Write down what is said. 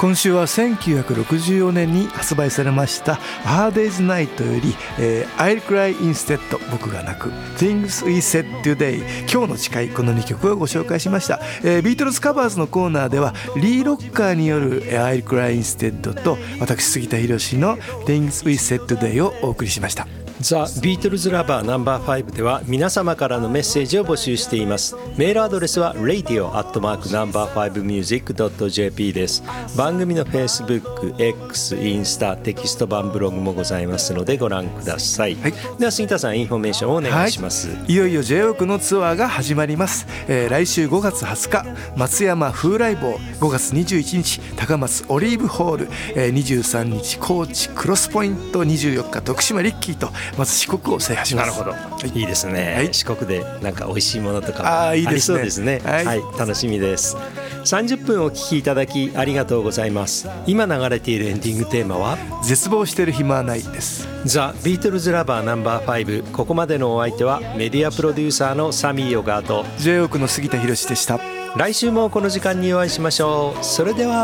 今週は1964年に発売されました A Hard Day's Night より、I'll Cry Instead 僕が泣く Things We Said Today 今日の誓い、この2曲をご紹介しました。ビートルズカバーズのコーナーではリー・ロッカーによる I'll Cry Instead と私杉田博の Things We Said Today をお送りしました。 ザ・ビートルズラバー No.5 では皆様からのメッセージを募集しています。メールアドレスは radio@No.5music.jp です。番組の Facebook、X、インスタ、テキスト版ブログもございますのでご覧ください、はい、では杉田さんインフォメーションをお願いします、 はい、いよいよ J-WALK のツアーが始まります、来週5月20日松山風来坊、5月21日高松オリーブホール、23日高知クロスポイント、24日徳島リッキーとまず四国を制覇します。 なるほど、はい、いいですね、はい、四国でなんか美味しいものとかもありいいですね、 そうですね、はいはい、楽しみです。30分お聞きいただきありがとうございます。今流れているエンディングテーマは絶望してる暇はないです。 ザ・ビートルズラバー No.5、 ここまでのお相手はメディアプロデューサーのサミー・ヨガーと J-WALK の杉田博でした。 来週もこの時間にお会いしましょう。それでは